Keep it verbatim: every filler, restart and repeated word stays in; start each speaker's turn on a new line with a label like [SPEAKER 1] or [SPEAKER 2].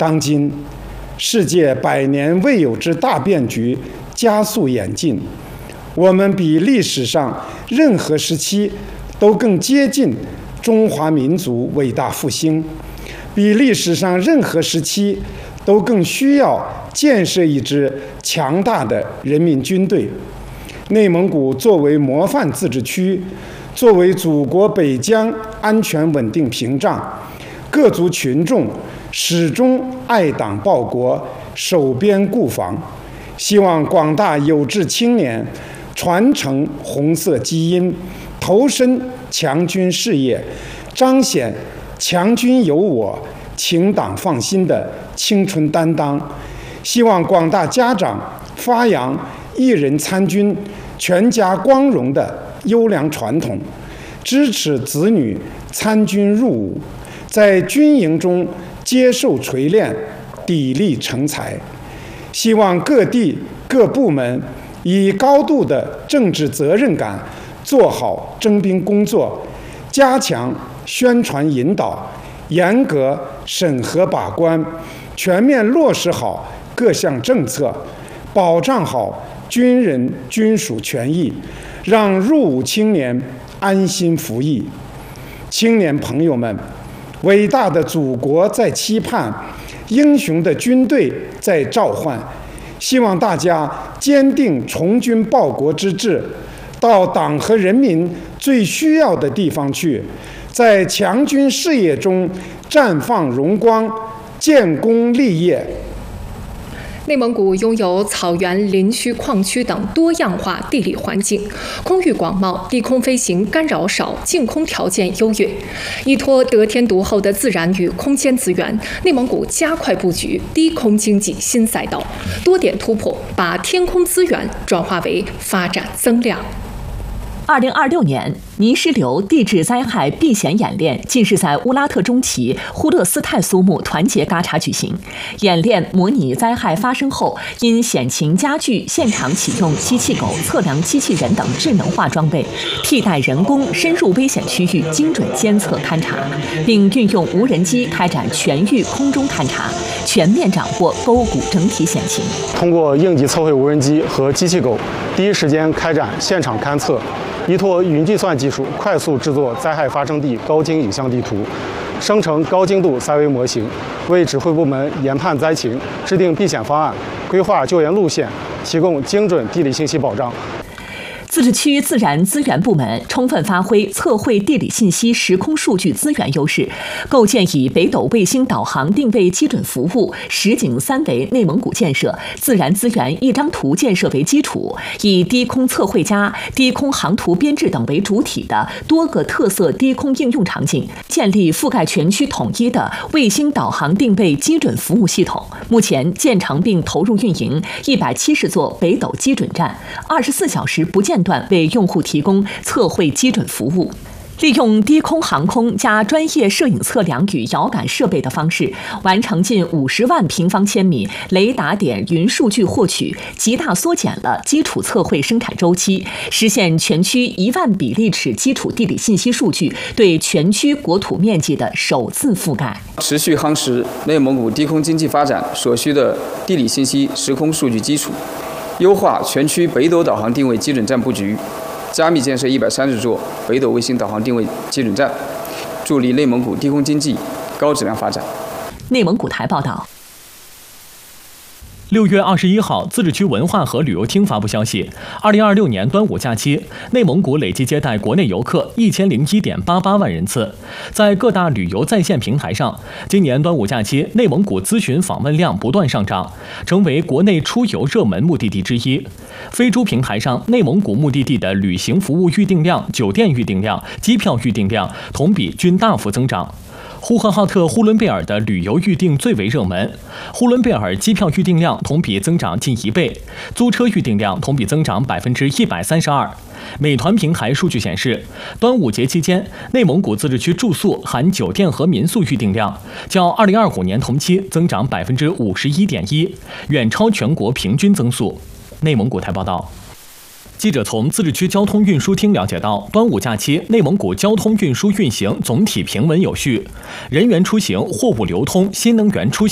[SPEAKER 1] 当今世界百年未有之大变局加速演进，我们比历史上任何时期都更接近中华民族伟大复兴，比历史上任何时期都更需要建设一支强大的人民军队。内蒙古作为模范自治区，作为祖国北疆安全稳定屏障，各族群众始终爱党报国，守边固防。希望广大有志青年传承红色基因，投身强军事业，彰显强军有我、请党放心的青春担当。希望广大家长发扬一人参军、全家光荣的优良传统，支持子女参军入伍，在军营中接受锤炼，砥砺成才。希望各地各部门以高度的政治责任感做好征兵工作，加强宣传引导，严格审核把关，全面落实好各项政策，保障好军人军属权益，让入伍青年安心服役。青年朋友们，伟大的祖国在期盼，英雄的军队在召唤，希望大家坚定从军报国之志，到党和人民最需要的地方去，在强军事业中绽放荣光，建功立业。
[SPEAKER 2] 内蒙古拥有草原、林区、矿区等多样化地理环境，空域广袤，低空飞行干扰少，净空条件优越。依托得天独厚的自然与空间资源，内蒙古加快布局低空经济新赛道，多点突破，把天空资源转化为发展增量。
[SPEAKER 3] 二零二六年泥石流地质灾害避险演练近日在乌拉特中旗呼勒斯泰苏木团结嘎查举行。演练模拟灾害发生后，因险情加剧，现场启用机器狗、测量机器人等智能化装备，替代人工深入危险区域精准监测勘察，并运用无人机开展全域空中勘察，全面掌握沟谷整体险情。
[SPEAKER 4] 通过应急测绘无人机和机器狗，第一时间开展现场勘测。依托云计算技术，快速制作灾害发生地高精影像地图，生成高精度三维模型，为指挥部门研判灾情、制定避险方案、规划救援路线，提供精准地理信息保障。
[SPEAKER 3] 自治区自然资源部门充分发挥测绘地理信息时空数据资源优势，构建以北斗卫星导航定位基准服务、实景三维内蒙古建设、自然资源一张图建设为基础，以低空测绘加低空航图编制等为主体的多个特色低空应用场景，建立覆盖全区统一的卫星导航定位基准服务系统。目前建成并投入运营一百七十座北斗基准站，二十四小时不间断为用户提供测绘基准服务。利用低空航空加专业摄影测量与遥感设备的方式，完成近五十万平方千米雷达点云数据获取，极大缩减了基础测绘生产周期，实现全区一万比例尺基础地理信息数据对全区国土面积的首次覆盖。
[SPEAKER 5] 持续夯实内蒙古低空经济发展所需的地理信息时空数据基础，优化全区北斗导航定位基准站布局，加密建设一百三十座北斗卫星导航定位基准站，助力内蒙古低空经济高质量发展。
[SPEAKER 3] 内蒙古台报道。
[SPEAKER 6] 六月二十一号，自治区文化和旅游厅发布消息，二零二六年端午假期，内蒙古累计接待国内游客一千零一点八八万人次。在各大旅游在线平台上，今年端午假期内蒙古咨询访问量不断上涨，成为国内出游热门目的地之一。飞猪平台上，内蒙古目的地的旅行服务预订量、酒店预订量、机票预订量同比均大幅增长。呼和浩特呼伦贝尔的旅游预订最为热门，呼伦贝尔机票预订量同比增长近一倍，租车预订量同比增长百分之一百三十二。美团平台数据显示，端午节期间，内蒙古自治区住宿含酒店和民宿预订量较二零二五年同期增长百分之五十一点一，远超全国平均增速。内蒙古台报道。记者从自治区交通运输厅了解到，端午假期内蒙古交通运输运行总体平稳有序，人员出行、货物流通、新能源出行